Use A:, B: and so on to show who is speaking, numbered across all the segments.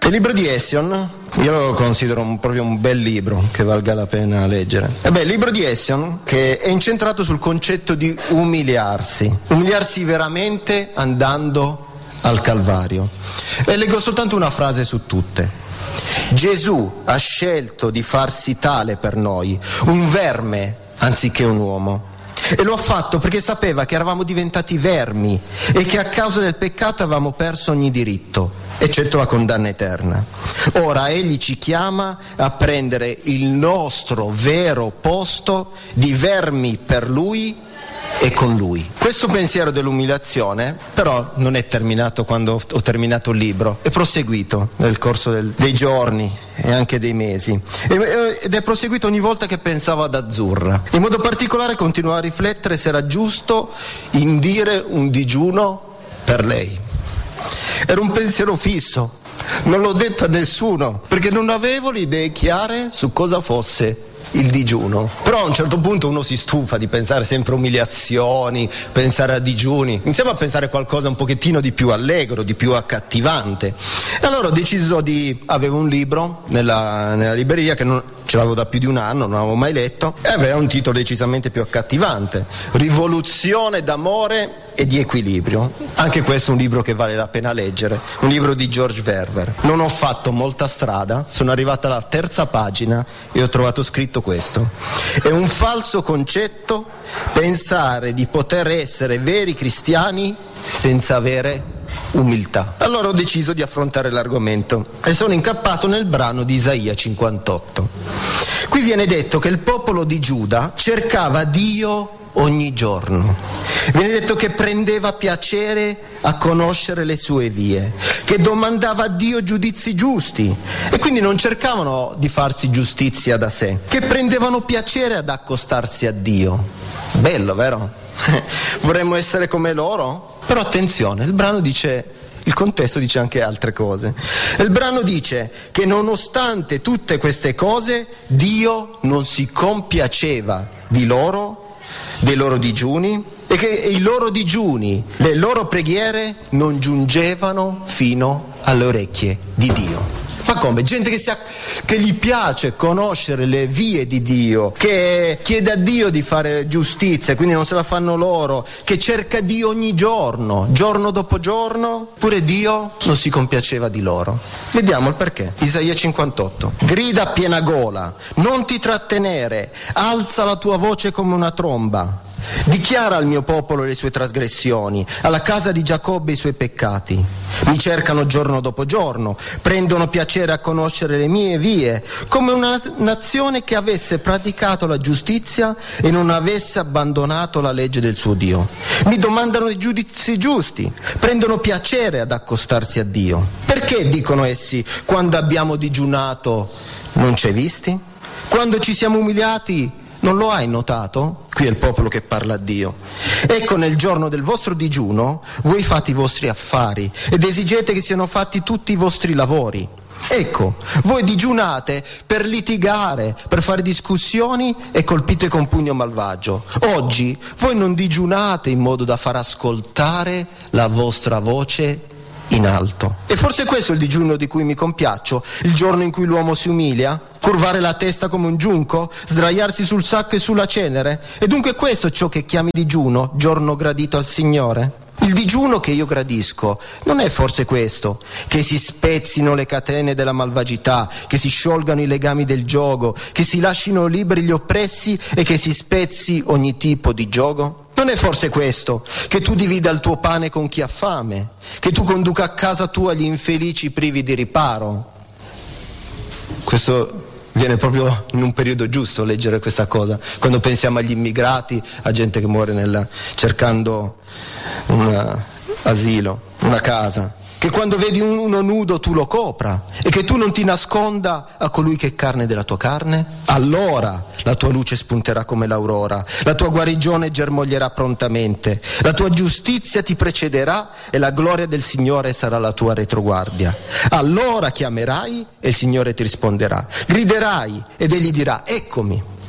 A: Il libro di Hession, io lo considero proprio un bel libro che valga la pena leggere. Il libro di Hession che è incentrato sul concetto di umiliarsi veramente andando al Calvario. E leggo soltanto una frase su tutte. Gesù ha scelto di farsi tale per noi, un verme anziché un uomo. E lo ha fatto perché sapeva che eravamo diventati vermi e che a causa del peccato avevamo perso ogni diritto, eccetto la condanna eterna. Ora egli ci chiama a prendere il nostro vero posto di vermi per lui e con lui. Questo pensiero dell'umiliazione però non è terminato quando ho terminato il libro, è proseguito nel corso dei giorni e anche dei mesi, ed è proseguito ogni volta che pensavo ad Azzurra. In modo particolare continuavo a riflettere se era giusto indire un digiuno per lei. Era un pensiero fisso, non l'ho detto a nessuno perché non avevo le idee chiare su cosa fosse il digiuno. Però a un certo punto uno si stufa di pensare sempre a umiliazioni, pensare a digiuni, iniziamo a pensare a qualcosa un pochettino di più allegro, di più accattivante. E allora ho deciso avevo un libro nella libreria che non ce l'avevo da più di un anno, non avevo mai letto, e aveva un titolo decisamente più accattivante: Rivoluzione d'amore e di equilibrio. Anche questo è un libro che vale la pena leggere, un libro di George Verwer. Non ho fatto molta strada, sono arrivata alla terza pagina e ho trovato scritto questo: è un falso concetto pensare di poter essere veri cristiani senza avere umiltà. Allora ho deciso di affrontare l'argomento e sono incappato nel brano di Isaia 58. Qui viene detto che il popolo di Giuda cercava Dio ogni giorno. Viene detto che prendeva piacere a conoscere le sue vie, che domandava a Dio giudizi giusti e quindi non cercavano di farsi giustizia da sé, che prendevano piacere ad accostarsi a Dio. Bello, vero? Vorremmo essere come loro? Però attenzione, il brano dice, il contesto dice anche altre cose. Il brano dice che nonostante tutte queste cose Dio non si compiaceva di loro, dei loro digiuni, e che i loro digiuni, le loro preghiere non giungevano fino alle orecchie di Dio. Ma come? Gente che gli piace conoscere le vie di Dio, che chiede a Dio di fare giustizia, quindi non se la fanno loro, che cerca Dio ogni giorno, giorno dopo giorno, pure Dio non si compiaceva di loro. Vediamo il perché. Isaia 58. Grida a piena gola, non ti trattenere, alza la tua voce come una tromba. Dichiara al mio popolo le sue trasgressioni, alla casa di Giacobbe i suoi peccati. Mi cercano giorno dopo giorno, prendono piacere a conoscere le mie vie, come una nazione che avesse praticato la giustizia e non avesse abbandonato la legge del suo Dio. Mi domandano i giudizi giusti, prendono piacere ad accostarsi a Dio. Perché, dicono essi, quando abbiamo digiunato non ci hai visti? Quando ci siamo umiliati non lo hai notato? Qui è il popolo che parla a Dio. Ecco, nel giorno del vostro digiuno voi fate i vostri affari ed esigete che siano fatti tutti i vostri lavori. Ecco, voi digiunate per litigare, per fare discussioni e colpite con pugno malvagio. Oggi voi non digiunate in modo da far ascoltare la vostra voce in alto. E forse questo è il digiuno di cui mi compiaccio, il giorno in cui l'uomo si umilia, curvare la testa come un giunco, sdraiarsi sul sacco e sulla cenere. E dunque questo è ciò che chiami digiuno, giorno gradito al Signore? Il digiuno che io gradisco non è forse questo, che si spezzino le catene della malvagità, che si sciolgano i legami del giogo, che si lascino liberi gli oppressi e che si spezzi ogni tipo di giogo? Non è forse questo, che tu divida il tuo pane con chi ha fame, che tu conduca a casa tua gli infelici privi di riparo? Questo viene proprio in un periodo giusto leggere questa cosa, quando pensiamo agli immigrati, a gente che muore cercando un asilo, una casa, che quando vedi uno nudo tu lo copra e che tu non ti nasconda a colui che è carne della tua carne. Allora la tua luce spunterà come l'aurora, la tua guarigione germoglierà prontamente, la tua giustizia ti precederà e la gloria del Signore sarà la tua retroguardia. Allora chiamerai e il Signore ti risponderà, griderai ed egli dirà: eccomi.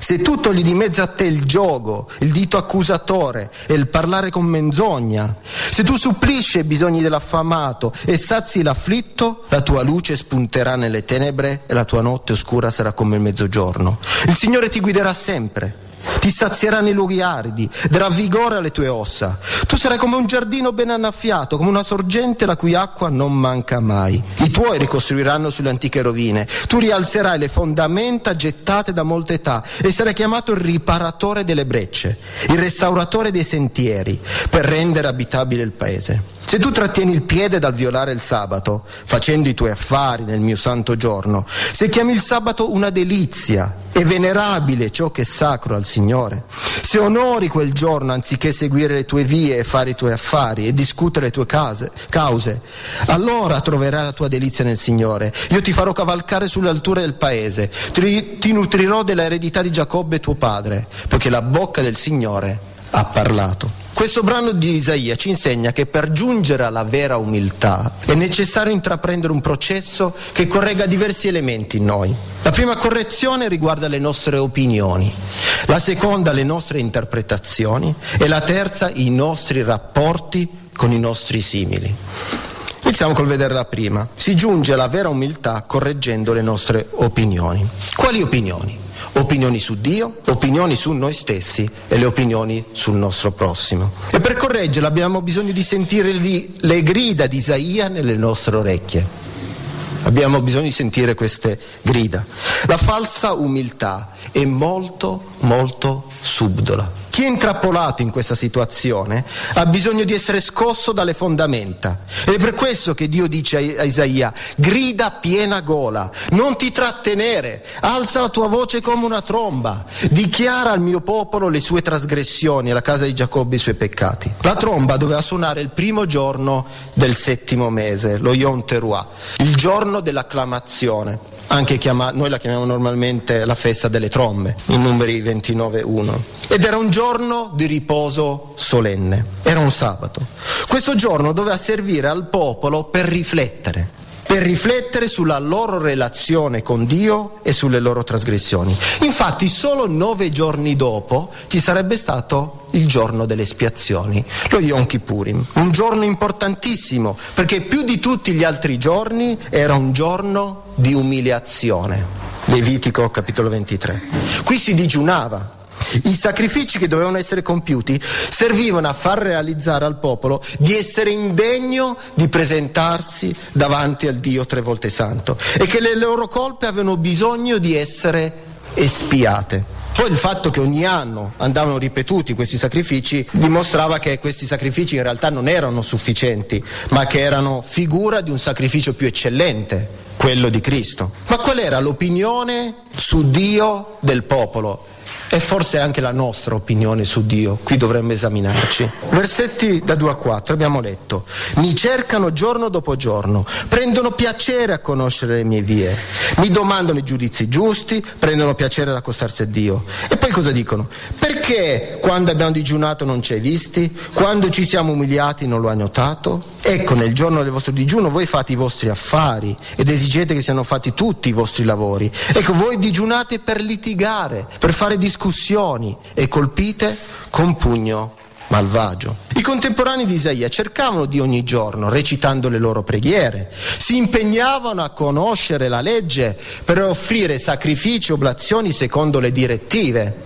A: Se tu togli di mezzo a te il giogo, il dito accusatore e il parlare con menzogna, se tu supplisci i bisogni dell'affamato e sazi l'afflitto, la tua luce spunterà nelle tenebre e la tua notte oscura sarà come il mezzogiorno. Il Signore ti guiderà sempre, ti sazierà nei luoghi aridi, darà vigore alle tue ossa. Tu sarai come un giardino ben annaffiato, come una sorgente la cui acqua non manca mai. I tuoi ricostruiranno sulle antiche rovine. Tu rialzerai le fondamenta gettate da molta età e sarai chiamato il riparatore delle brecce, il restauratore dei sentieri, per rendere abitabile il paese. Se tu trattieni il piede dal violare il sabato, facendo i tuoi affari nel mio santo giorno, se chiami il sabato una delizia e venerabile ciò che è sacro al Signore, se onori quel giorno anziché seguire le tue vie e fare i tuoi affari e discutere le tue cause, allora troverai la tua delizia nel Signore. Io ti farò cavalcare sulle alture del paese, ti nutrirò della eredità di Giacobbe tuo padre, poiché la bocca del Signore ha parlato. Questo brano di Isaia ci insegna che per giungere alla vera umiltà è necessario intraprendere un processo che corregga diversi elementi in noi. La prima correzione riguarda le nostre opinioni, la seconda le nostre interpretazioni e la terza i nostri rapporti con i nostri simili. Iniziamo col vedere la prima. Si giunge alla vera umiltà correggendo le nostre opinioni. Quali opinioni? Opinioni su Dio, opinioni su noi stessi e le opinioni sul nostro prossimo. E per correggerla abbiamo bisogno di sentire le grida di Isaia nelle nostre orecchie. Abbiamo bisogno di sentire queste grida. La falsa umiltà è molto, molto subdola. Chi è intrappolato in questa situazione ha bisogno di essere scosso dalle fondamenta. Ed è per questo che Dio dice a Isaia: grida a piena gola, non ti trattenere, alza la tua voce come una tromba, dichiara al mio popolo le sue trasgressioni, alla casa di Giacobbe i suoi peccati. La tromba doveva suonare il primo giorno del 7° mese, lo Yom Teruah, il giorno dell'acclamazione. Anche noi la chiamiamo normalmente la festa delle trombe, in Numeri 29:1. Ed era un giorno di riposo solenne, era un sabato. Questo giorno doveva servire al popolo per riflettere sulla loro relazione con Dio e sulle loro trasgressioni. Infatti solo 9 giorni dopo ci sarebbe stato il giorno delle espiazioni, lo Yom Kippurim, un giorno importantissimo perché più di tutti gli altri giorni era un giorno di umiliazione. Levitico capitolo 23. Qui si digiunava. I sacrifici che dovevano essere compiuti servivano a far realizzare al popolo di essere indegno di presentarsi davanti al Dio 3 volte santo e che le loro colpe avevano bisogno di essere espiate. Poi il fatto che ogni anno andavano ripetuti questi sacrifici dimostrava che questi sacrifici in realtà non erano sufficienti, ma che erano figura di un sacrificio più eccellente, quello di Cristo. Ma qual era l'opinione su Dio del popolo? E forse anche la nostra opinione su Dio, qui dovremmo esaminarci. Versetti da 2 a 4 abbiamo letto: mi cercano giorno dopo giorno, prendono piacere a conoscere le mie vie, mi domandano i giudizi giusti, prendono piacere ad accostarsi a Dio. E poi cosa dicono? Perché quando abbiamo digiunato non ci hai visti? Quando ci siamo umiliati non lo hai notato? Ecco, nel giorno del vostro digiuno voi fate i vostri affari ed esigete che siano fatti tutti i vostri lavori. Ecco, voi digiunate per litigare, per fare discussioni e colpite con pugno malvagio. I contemporanei di Isaia cercavano Dio ogni giorno, recitando le loro preghiere, si impegnavano a conoscere la legge per offrire sacrifici e oblazioni secondo le direttive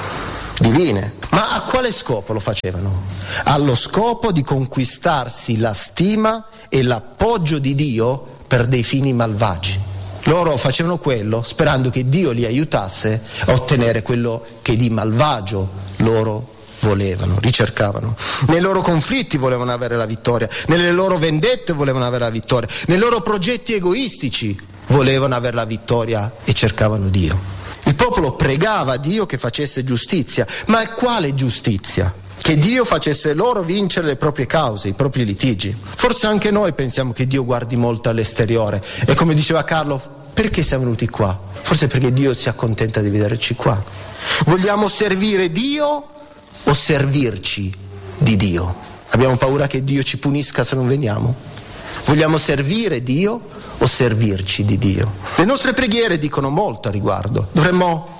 A: divine. Ma a quale scopo lo facevano? Allo scopo di conquistarsi la stima e l'appoggio di Dio per dei fini malvagi. Loro facevano quello sperando che Dio li aiutasse a ottenere quello che di malvagio loro volevano, ricercavano. Nei loro conflitti volevano avere la vittoria, nelle loro vendette volevano avere la vittoria, nei loro progetti egoistici volevano avere la vittoria e cercavano Dio. Il popolo pregava Dio che facesse giustizia, ma quale giustizia? Che Dio facesse loro vincere le proprie cause, i propri litigi. Forse anche noi pensiamo che Dio guardi molto all'esteriore e, come diceva Carlo, perché siamo venuti qua? Forse perché Dio si accontenta di vederci qua. Vogliamo servire Dio o servirci di Dio? Abbiamo paura che Dio ci punisca se non veniamo? Vogliamo servire Dio o servirci di Dio? Le nostre preghiere dicono molto a riguardo. Dovremmo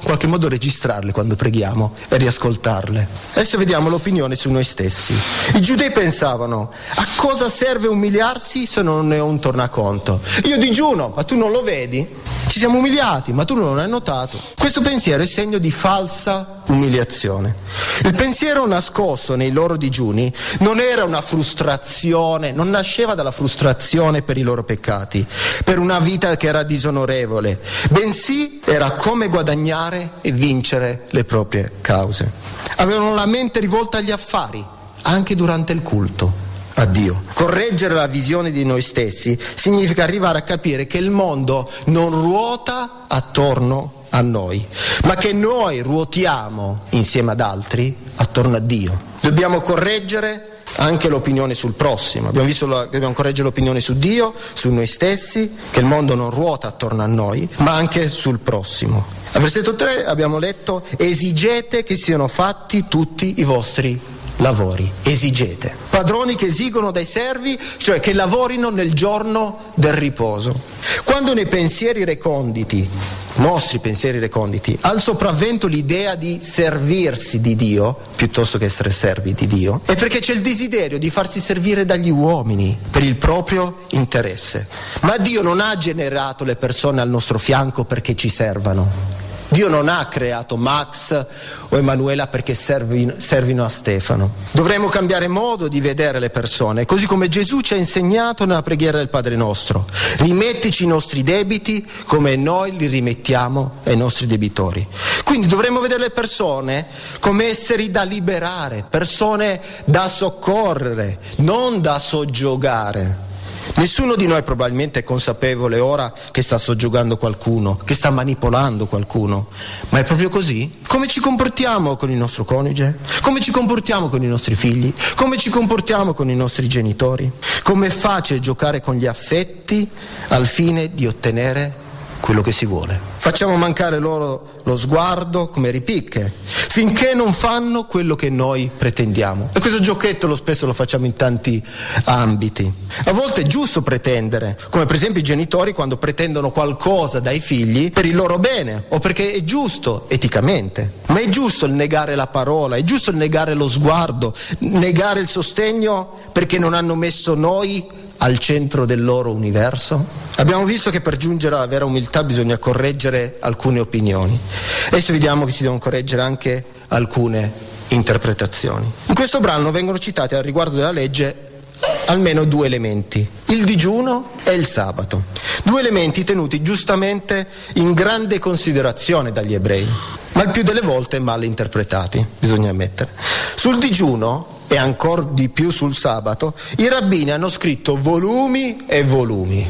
A: in qualche modo registrarle quando preghiamo e riascoltarle. Adesso vediamo l'opinione su noi stessi. I giudei pensavano: a cosa serve umiliarsi se non è un tornaconto? Io digiuno, ma tu non lo vedi? Ci siamo umiliati, ma tu non hai notato? Questo pensiero è segno di falsa umiliazione. Il pensiero nascosto nei loro digiuni non era una frustrazione, non nasceva dalla frustrazione per i loro peccati, per una vita che era disonorevole, bensì era come guadagnare e vincere le proprie cause. Avevano la mente rivolta agli affari, anche durante il culto a Dio. Correggere la visione di noi stessi significa arrivare a capire che il mondo non ruota attorno a noi, ma che noi ruotiamo insieme ad altri attorno a Dio. Dobbiamo correggere anche l'opinione sul prossimo. Abbiamo visto che dobbiamo correggere l'opinione su Dio, su noi stessi, che il mondo non ruota attorno a noi, ma anche sul prossimo. Al versetto 3 abbiamo letto: esigete che siano fatti tutti i vostri lavori. Esigete. Padroni che esigono dai servi, cioè che lavorino nel giorno del riposo. Quando nei pensieri reconditi, nostri pensieri reconditi, ha il sopravvento l'idea di servirsi di Dio piuttosto che essere servi di Dio, è perché c'è il desiderio di farsi servire dagli uomini per il proprio interesse. Ma Dio non ha generato le persone al nostro fianco perché ci servano. Dio non ha creato Max o Emanuela perché servino a Stefano. Dovremmo cambiare modo di vedere le persone, così come Gesù ci ha insegnato nella preghiera del Padre nostro. Rimettici i nostri debiti come noi li rimettiamo ai nostri debitori. Quindi dovremmo vedere le persone come esseri da liberare, persone da soccorrere, non da soggiogare. Nessuno di noi probabilmente è consapevole ora che sta soggiogando qualcuno, che sta manipolando qualcuno, ma è proprio così? Come ci comportiamo con il nostro coniuge? Come ci comportiamo con i nostri figli? Come ci comportiamo con i nostri genitori? Com'è facile giocare con gli affetti al fine di ottenere quello che si vuole. Facciamo mancare loro lo sguardo come ripicche, finché non fanno quello che noi pretendiamo. E questo giochetto spesso lo facciamo in tanti ambiti. A volte è giusto pretendere, come per esempio i genitori quando pretendono qualcosa dai figli per il loro bene, o perché è giusto eticamente. Ma è giusto il negare la parola, è giusto il negare lo sguardo, negare il sostegno perché non hanno messo noi al centro del loro universo? Abbiamo visto che per giungere alla vera umiltà bisogna correggere alcune opinioni. Adesso vediamo che si devono correggere anche alcune interpretazioni. In questo brano vengono citati al riguardo della legge almeno due elementi: il digiuno e il sabato. Due elementi tenuti giustamente in grande considerazione dagli ebrei, ma il più delle volte male interpretati, bisogna ammettere. Sul digiuno e ancora di più sul sabato, i rabbini hanno scritto volumi e volumi.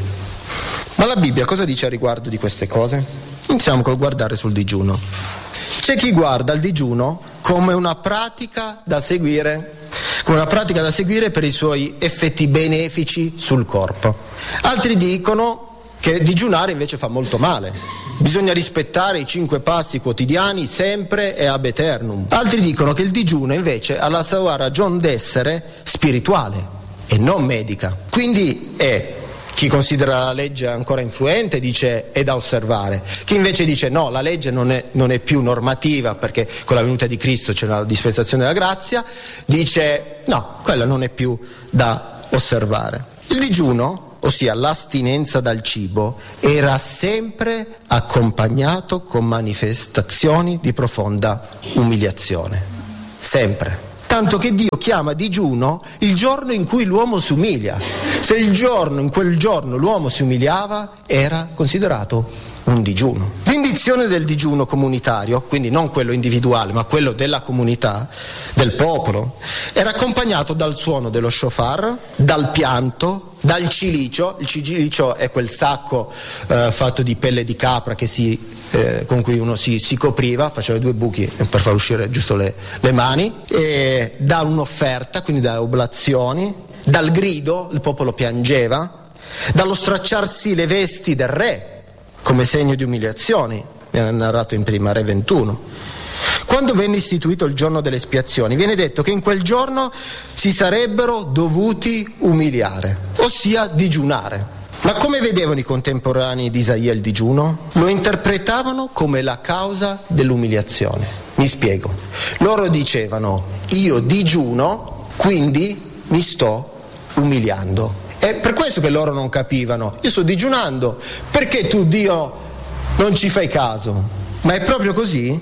A: Ma la Bibbia cosa dice a riguardo di queste cose? Iniziamo col guardare sul digiuno. C'è chi guarda il digiuno come una pratica da seguire per i suoi effetti benefici sul corpo. Altri dicono che digiunare invece fa molto male. Bisogna rispettare i 5 passi quotidiani sempre e ab aeternum. Altri dicono che il digiuno invece ha la sua ragione d'essere spirituale e non medica. Quindi chi considera la legge ancora influente dice è da osservare. Chi invece dice no, la legge non è più normativa perché con la venuta di Cristo c'è la dispensazione della grazia, dice no, quella non è più da osservare. Il digiuno, ossia l'astinenza dal cibo, era sempre accompagnato con manifestazioni di profonda umiliazione. Sempre. Tanto che Dio chiama digiuno il giorno in cui l'uomo si umilia. Se in quel giorno l'uomo si umiliava, era considerato un digiuno. L'indizione del digiuno comunitario, quindi non quello individuale, ma quello della comunità, del popolo, era accompagnato dal suono dello shofar, dal pianto, dal cilicio. Il cilicio è quel sacco fatto di pelle di capra con cui uno si copriva, faceva 2 buchi per far uscire giusto le mani, e da un'offerta, quindi da oblazioni, dal grido, il popolo piangeva, dallo stracciarsi le vesti del re come segno di umiliazione, viene narrato in prima Re 21. Quando venne istituito il giorno delle espiazioni, viene detto che in quel giorno si sarebbero dovuti umiliare, ossia digiunare. Ma come vedevano i contemporanei di Isaia il digiuno? Lo interpretavano come la causa dell'umiliazione. Mi spiego. Loro dicevano: io digiuno, quindi mi sto umiliando. È per questo che loro non capivano. Io sto digiunando, perché tu, Dio, non ci fai caso? Ma è proprio così?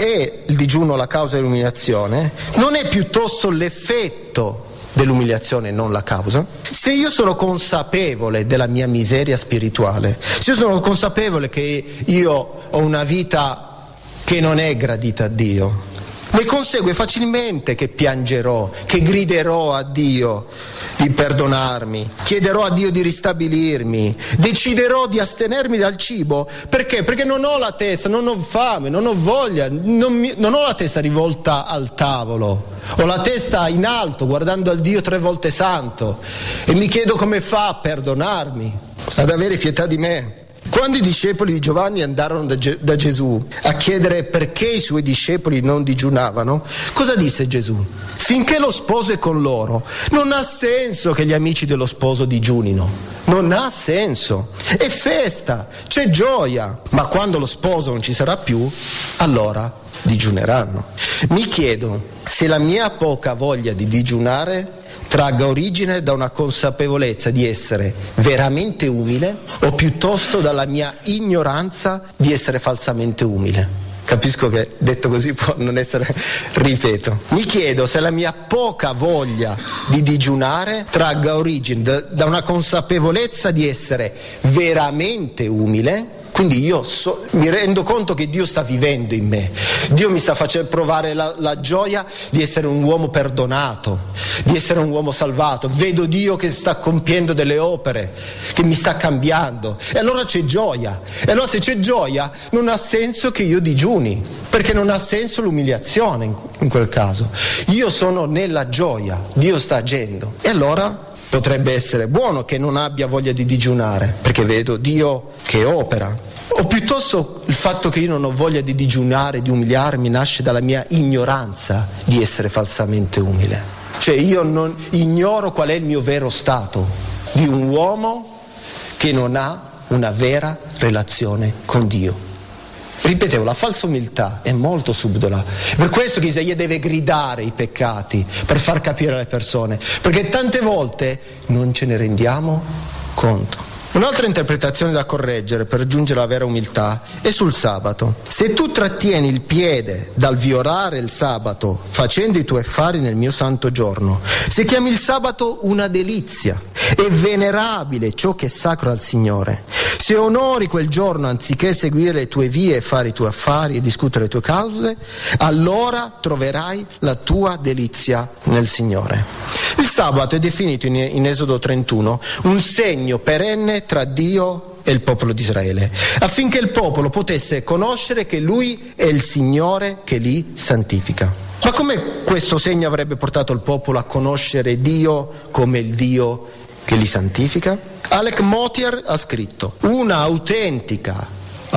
A: È il digiuno la causa dell'umiliazione? Non è piuttosto l'effetto dell'umiliazione, non la causa? Se io sono consapevole della mia miseria spirituale, se io sono consapevole che io ho una vita che non è gradita a Dio, ne consegue facilmente che piangerò, che griderò a Dio di perdonarmi, chiederò a Dio di ristabilirmi, deciderò di astenermi dal cibo. Perché? Perché non ho la testa, non ho fame, non ho voglia, non ho la testa rivolta al tavolo, ho la testa in alto guardando al Dio 3 volte santo e mi chiedo come fa a perdonarmi, ad avere pietà di me. Quando i discepoli di Giovanni andarono da Gesù a chiedere perché i suoi discepoli non digiunavano, cosa disse Gesù? Finché lo sposo è con loro, non ha senso che gli amici dello sposo digiunino. Non ha senso. È festa, c'è gioia, ma quando lo sposo non ci sarà più, allora digiuneranno. Mi chiedo se la mia poca voglia di digiunare tragga origine da una consapevolezza di essere veramente umile o piuttosto dalla mia ignoranza di essere falsamente umile. Capisco che detto così può non essere, ripeto. Mi chiedo se la mia poca voglia di digiunare tragga origine da una consapevolezza di essere veramente umile. Quindi io mi rendo conto che Dio sta vivendo in me, Dio mi sta facendo provare la gioia di essere un uomo perdonato, di essere un uomo salvato, vedo Dio che sta compiendo delle opere, che mi sta cambiando, e allora c'è gioia. E allora se c'è gioia non ha senso che io digiuni, perché non ha senso l'umiliazione in quel caso. Io sono nella gioia, Dio sta agendo, e allora potrebbe essere buono che non abbia voglia di digiunare, perché vedo Dio che opera. O piuttosto il fatto che io non ho voglia di digiunare, di umiliarmi, nasce dalla mia ignoranza di essere falsamente umile. Cioè io non ignoro qual è il mio vero stato di un uomo che non ha una vera relazione con Dio. Ripetevo, la falsa umiltà è molto subdola, per questo che Isaia deve gridare i peccati per far capire alle persone, perché tante volte non ce ne rendiamo conto. Un'altra interpretazione da correggere per giungere alla vera umiltà è sul sabato. Se tu trattieni il piede dal violare il sabato facendo i tuoi affari nel mio santo giorno, se chiami il sabato una delizia e venerabile ciò che è sacro al Signore, se onori quel giorno anziché seguire le tue vie e fare i tuoi affari e discutere le tue cause, allora troverai la tua delizia nel Signore. Il sabato è definito in Esodo 31 un segno perenne tra Dio e il popolo di Israele, affinché il popolo potesse conoscere che Lui è il Signore che li santifica. Ma come questo segno avrebbe portato il popolo a conoscere Dio come il Dio che li santifica? Alec Motyer ha scritto: una autentica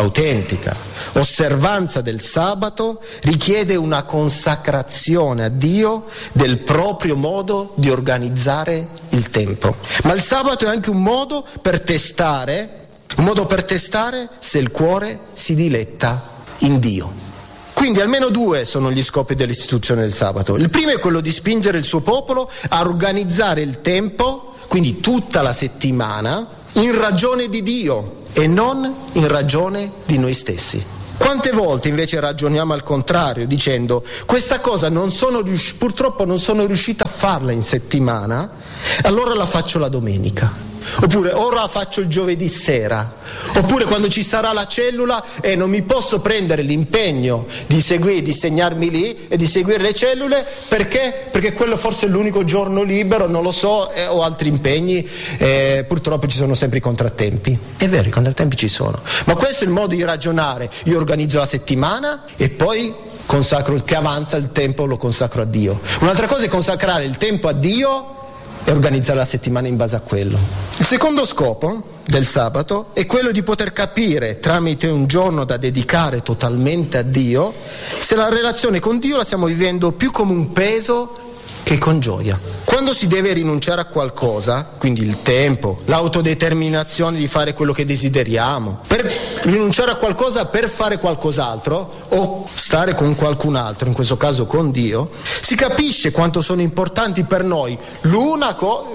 A: osservanza del sabato richiede una consacrazione a Dio del proprio modo di organizzare il tempo. Ma il sabato è anche un modo per testare se il cuore si diletta in Dio. Quindi almeno 2 sono gli scopi dell'istituzione del sabato. Il primo è quello di spingere il suo popolo a organizzare il tempo, quindi tutta la settimana, in ragione di Dio e non in ragione di noi stessi. Quante volte invece ragioniamo al contrario, dicendo: questa cosa purtroppo non sono riuscito a farla in settimana, allora la faccio la domenica. Oppure ora la faccio il giovedì sera, oppure quando ci sarà la cellula non mi posso prendere l'impegno di segnarmi lì e di seguire le cellule, perché quello forse è l'unico giorno libero, non lo so, ho altri impegni, purtroppo ci sono sempre i contrattempi. È vero, i contrattempi ci sono, ma questo è il modo di ragionare. Io organizzo la settimana e poi consacro il che avanza, il tempo lo consacro a Dio. Un'altra cosa è consacrare il tempo a Dio e organizzare la settimana in base a quello. Il secondo scopo del sabato è quello di poter capire, tramite un giorno da dedicare totalmente a Dio, se la relazione con Dio la stiamo vivendo più come un peso che con gioia. Quando Quando si deve rinunciare a qualcosa, quindi il tempo, l'autodeterminazione di fare quello che desideriamo, per rinunciare a qualcosa per fare qualcos'altro o stare con qualcun altro, in questo caso con Dio, si capisce quanto sono importanti per noi una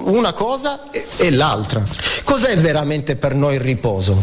A: cosa e l'altra. Cos'è veramente per noi il riposo?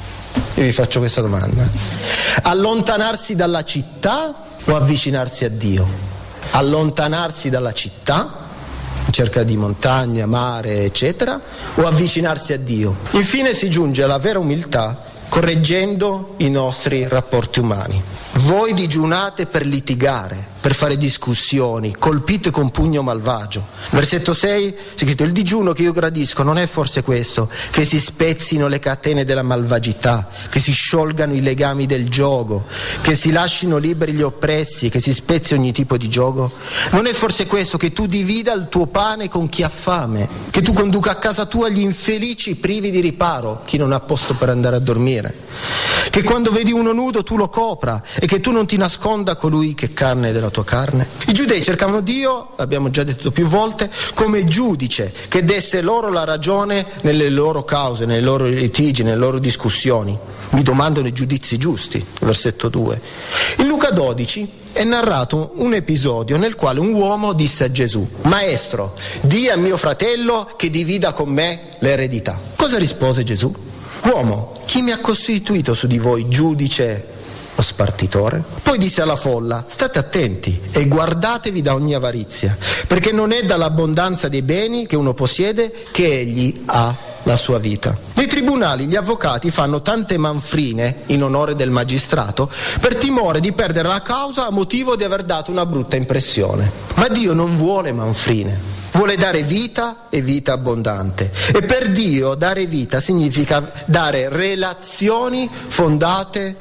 A: Io vi faccio questa domanda. Allontanarsi dalla città o avvicinarsi a Dio? Allontanarsi dalla città in cerca di montagna, mare, eccetera, o avvicinarsi a Dio? Infine si giunge alla vera umiltà correggendo i nostri rapporti umani. Voi digiunate per litigare, per fare discussioni, colpite con pugno malvagio. Versetto 6 è scritto: il digiuno che io gradisco non è forse questo, che si spezzino le catene della malvagità, che si sciolgano i legami del giogo, che si lascino liberi gli oppressi, che si spezzi ogni tipo di giogo? Non è forse questo, che tu divida il tuo pane con chi ha fame, che tu conduca a casa tua gli infelici privi di riparo, chi non ha posto per andare a dormire, che quando vedi uno nudo tu lo copra e che tu non ti nasconda colui che è carne della tua carne? I giudei cercavano Dio, l'abbiamo già detto più volte, come giudice che desse loro la ragione nelle loro cause, nei loro litigi, nelle loro discussioni. Mi domandano i giudizi giusti, versetto 2. In Luca 12 è narrato un episodio nel quale un uomo disse a Gesù: Maestro, di a mio fratello che divida con me l'eredità. Cosa rispose Gesù? Uomo, chi mi ha costituito su di voi giudice o spartitore? Poi disse alla folla: state attenti e guardatevi da ogni avarizia, perché non è dall'abbondanza dei beni che uno possiede che egli ha la sua vita. Nei tribunali gli avvocati fanno tante manfrine in onore del magistrato per timore di perdere la causa a motivo di aver dato una brutta impressione. Ma Dio non vuole manfrine. Vuole dare vita e vita abbondante. E per Dio dare vita significa dare relazioni fondate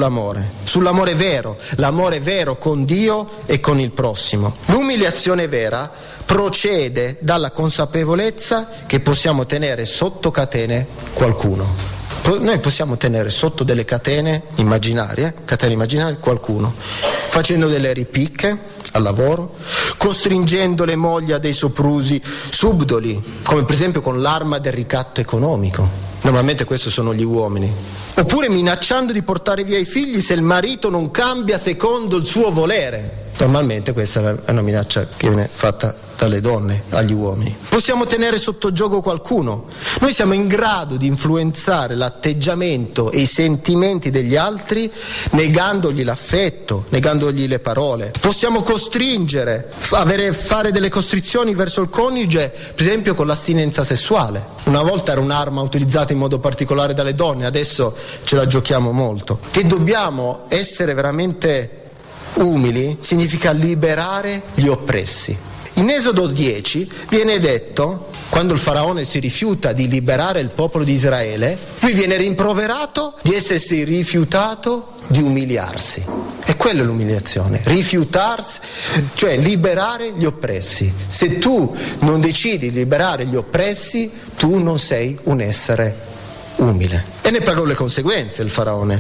A: sull'amore vero, l'amore vero con Dio e con il prossimo. L'umiliazione vera procede dalla consapevolezza che possiamo tenere sotto catene qualcuno. Noi possiamo tenere sotto delle catene immaginarie qualcuno, facendo delle ripicche al lavoro, costringendo le mogli a dei soprusi subdoli, come per esempio con l'arma del ricatto economico. Normalmente questi sono gli uomini. Oppure minacciando di portare via i figli se il marito non cambia secondo il suo volere. Normalmente questa è una minaccia che viene fatta dalle donne agli uomini. Possiamo tenere sotto gioco qualcuno. Noi siamo in grado di influenzare l'atteggiamento e i sentimenti degli altri negandogli l'affetto, negandogli le parole. Possiamo costringere, fare delle costrizioni verso il coniuge, per esempio con l'astinenza sessuale. Una volta era un'arma utilizzata in modo particolare dalle donne, adesso ce la giochiamo molto. Che dobbiamo essere veramente umili significa liberare gli oppressi. In Esodo 10 viene detto, quando il faraone si rifiuta di liberare il popolo di Israele, lui viene rimproverato di essersi rifiutato di umiliarsi. E quella è l'umiliazione, rifiutarsi, cioè liberare gli oppressi. Se tu non decidi di liberare gli oppressi, tu non sei un essere umile. E ne pagò le conseguenze il faraone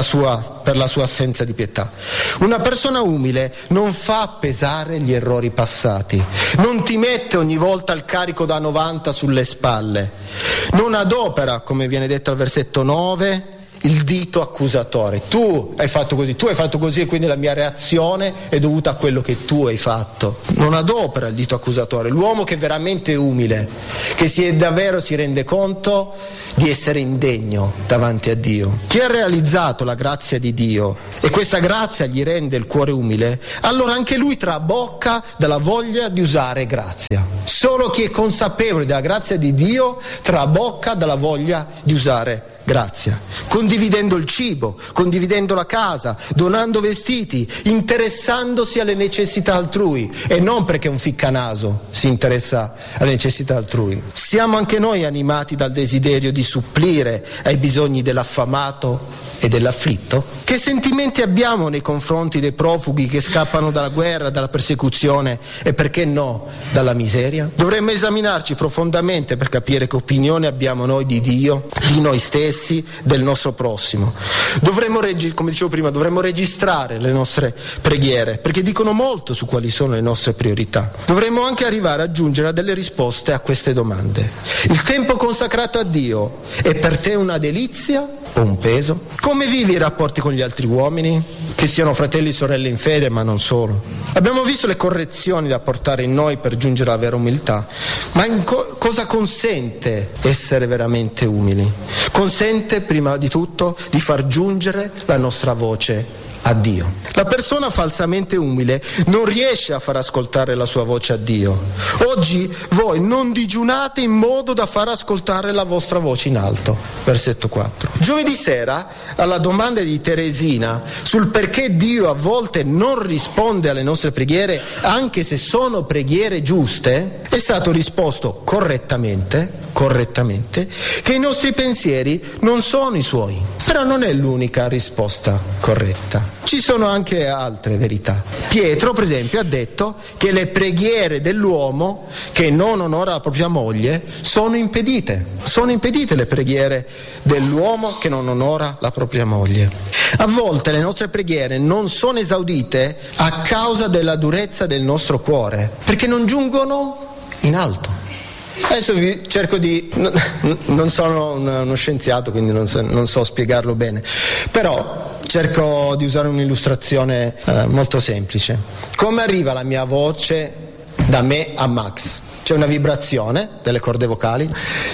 A: per la sua assenza di pietà. Una persona umile non fa pesare gli errori passati, non ti mette ogni volta il carico da 90 sulle spalle, non adopera, come viene detto al versetto 9, il dito accusatore. Tu hai fatto così e quindi la mia reazione è dovuta a quello che tu hai fatto. Non adopera il dito accusatore. L'uomo che è veramente umile, che si rende conto di essere indegno davanti a Dio. Chi ha realizzato la grazia di Dio e questa grazia gli rende il cuore umile, allora anche lui trabocca dalla voglia di usare grazia. Solo chi è consapevole della grazia di Dio trabocca dalla voglia di usare grazia, condividendo il cibo, condividendo la casa, donando vestiti, interessandosi alle necessità altrui, e non perché un ficcanaso si interessa alle necessità altrui. Siamo anche noi animati dal desiderio di supplire ai bisogni dell'affamato e dell'afflitto? Che sentimenti abbiamo nei confronti dei profughi che scappano dalla guerra, dalla persecuzione e, perché no, dalla miseria? Dovremmo esaminarci profondamente per capire che opinione abbiamo noi di Dio, di noi stessi, interessi del nostro prossimo. Dovremmo, come dicevo prima, dovremmo registrare le nostre preghiere, perché dicono molto su quali sono le nostre priorità. Dovremmo anche arrivare a giungere a delle risposte a queste domande. Il tempo consacrato a Dio è per te una delizia o un peso? Come vivi i rapporti con gli altri uomini, che siano fratelli e sorelle in fede, ma non solo? Abbiamo visto le correzioni da portare in noi per giungere alla vera umiltà, ma cosa consente essere veramente umili? Consente prima di tutto di far giungere la nostra voce a Dio. La persona falsamente umile non riesce a far ascoltare la sua voce a Dio. Oggi voi non digiunate in modo da far ascoltare la vostra voce in alto. Versetto 4. Giovedì sera, alla domanda di Teresina sul perché Dio a volte non risponde alle nostre preghiere, anche se sono preghiere giuste, è stato risposto correttamente che i nostri pensieri non sono i suoi. Però non è l'unica risposta corretta. Ci sono anche altre verità. Pietro, per esempio, ha detto che le preghiere dell'uomo che non onora la propria moglie sono impedite. Sono impedite le preghiere dell'uomo che non onora la propria moglie. A volte le nostre preghiere non sono esaudite a causa della durezza del nostro cuore, perché non giungono in alto. Adesso vi cerco di... non sono uno scienziato, quindi non so spiegarlo bene, però cerco di usare un'illustrazione molto semplice. Come arriva la mia voce da me a Max? C'è una vibrazione delle corde vocali,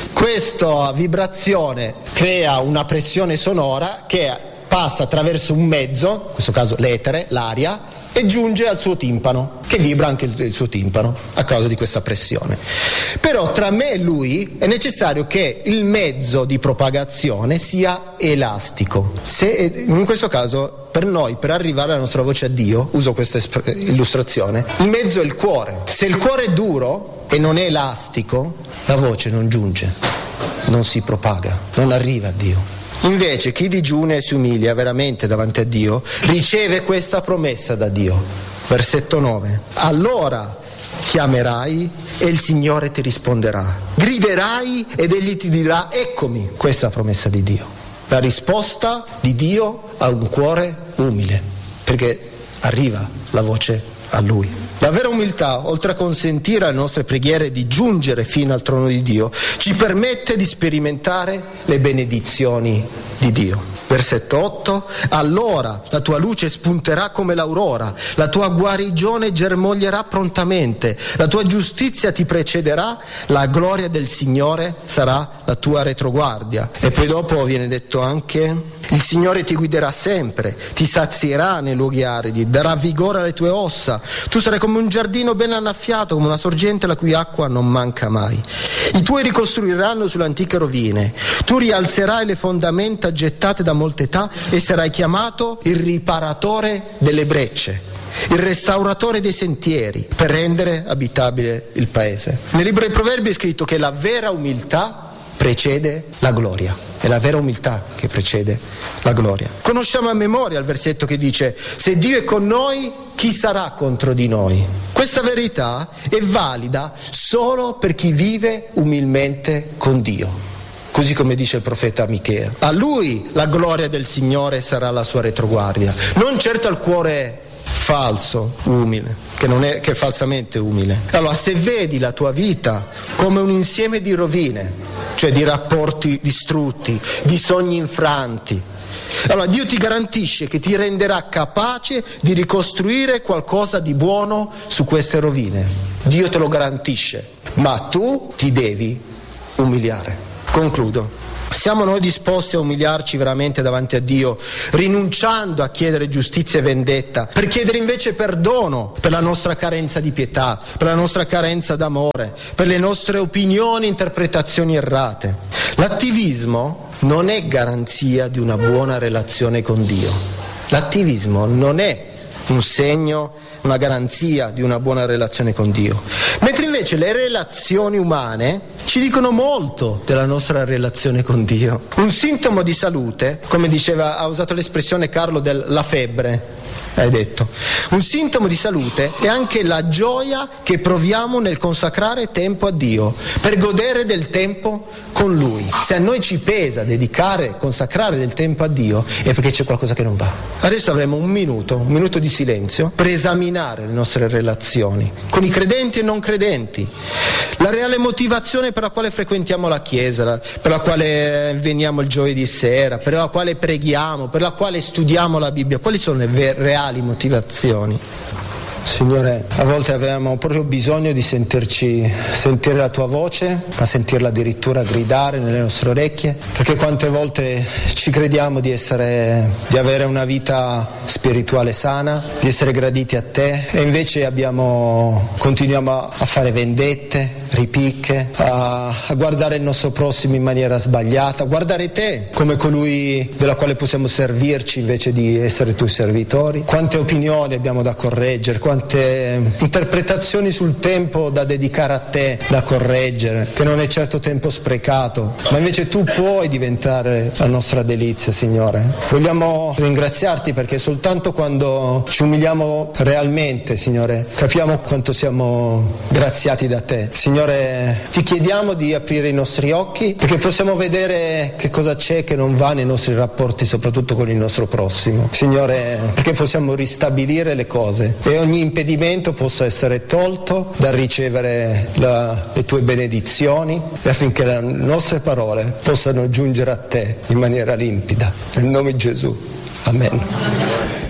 A: questa vibrazione crea una pressione sonora che passa attraverso un mezzo, in questo caso l'etere, l'aria, e giunge al suo timpano, che vibra anche il suo timpano a causa di questa pressione. Però tra me e lui è necessario che il mezzo di propagazione sia elastico. In questo caso, per noi, per arrivare alla nostra voce a Dio, uso questa illustrazione, il mezzo è il cuore. Se il cuore è duro e non è elastico, la voce non giunge, non si propaga, non arriva a Dio. Invece chi digiuna e si umilia veramente davanti a Dio riceve questa promessa da Dio. Versetto 9. Allora chiamerai e il Signore ti risponderà. Griderai ed egli ti dirà eccomi. Questa è la promessa di Dio. La risposta di Dio a un cuore umile, perché arriva la voce a Lui. La vera umiltà, oltre a consentire alle nostre preghiere di giungere fino al trono di Dio, ci permette di sperimentare le benedizioni di Dio. Versetto 8. Allora la tua luce spunterà come l'aurora, la tua guarigione germoglierà prontamente, la tua giustizia ti precederà, la gloria del Signore sarà la tua retroguardia. E poi dopo viene detto anche: il Signore ti guiderà sempre, ti sazierà nei luoghi aridi, darà vigore alle tue ossa, tu sarai come un giardino ben annaffiato, come una sorgente la cui acqua non manca mai. I tuoi ricostruiranno sulle antiche rovine, tu rialzerai le fondamenta gettate da molte età e sarai chiamato il riparatore delle brecce, il restauratore dei sentieri, per rendere abitabile il paese. Nel libro dei Proverbi è scritto che la vera umiltà precede la gloria. È la vera umiltà che precede la gloria. Conosciamo a memoria il versetto che dice: se Dio è con noi, chi sarà contro di noi? Questa verità è valida solo per chi vive umilmente con Dio. Così come dice il profeta Michea. A lui la gloria del Signore sarà la sua retroguardia. Non certo al cuore falso, umile, che è falsamente umile. Allora, se vedi la tua vita come un insieme di rovine, cioè di rapporti distrutti, di sogni infranti, allora Dio ti garantisce che ti renderà capace di ricostruire qualcosa di buono su queste rovine. Dio te lo garantisce, ma tu ti devi umiliare. Concludo. Siamo noi disposti a umiliarci veramente davanti a Dio, rinunciando a chiedere giustizia e vendetta, per chiedere invece perdono per la nostra carenza di pietà, per la nostra carenza d'amore, per le nostre opinioni e interpretazioni errate? L'attivismo non è garanzia di una buona relazione con Dio. L'attivismo non è un segno, una garanzia di una buona relazione con Dio. Mentre invece le relazioni umane ci dicono molto della nostra relazione con Dio. Un sintomo di salute, come diceva, ha usato l'espressione Carlo della febbre. hai detto. Un sintomo di salute è anche la gioia che proviamo nel consacrare tempo a Dio, per godere del tempo con Lui. Se a noi ci pesa consacrare del tempo a Dio, è perché c'è qualcosa che non va. Adesso avremo un minuto di silenzio per esaminare le nostre relazioni con i credenti e non credenti, la reale motivazione per la quale frequentiamo la chiesa, per la quale veniamo il giovedì sera, per la quale preghiamo, per la quale studiamo la Bibbia. Quali sono le reali motivazioni? Signore, a volte avevamo proprio bisogno di sentire la tua voce, ma sentirla addirittura gridare nelle nostre orecchie, perché quante volte ci crediamo di avere una vita spirituale sana, di essere graditi a te, e invece continuiamo a fare vendette, ripicche, a guardare il nostro prossimo in maniera sbagliata, a guardare te come colui della quale possiamo servirci invece di essere tuoi servitori. Quante opinioni abbiamo da correggere, quante interpretazioni sul tempo da dedicare a te, da correggere, che non è certo tempo sprecato, ma invece tu puoi diventare la nostra delizia, Signore. Vogliamo ringraziarti perché soltanto quando ci umiliamo realmente, Signore, capiamo quanto siamo graziati da te. Signore, ti chiediamo di aprire i nostri occhi perché possiamo vedere che cosa c'è che non va nei nostri rapporti, soprattutto con il nostro prossimo. Signore, perché possiamo ristabilire le cose e ogni impedimento possa essere tolto dal ricevere le tue benedizioni, e affinché le nostre parole possano giungere a te in maniera limpida. Nel nome di Gesù. Amen.